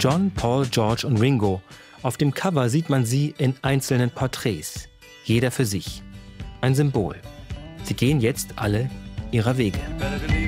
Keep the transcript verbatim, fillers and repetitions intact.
John, Paul, George und Ringo. Auf dem Cover sieht man sie in einzelnen Porträts. Jeder für sich. Ein Symbol. Sie gehen jetzt alle ihrer Wege.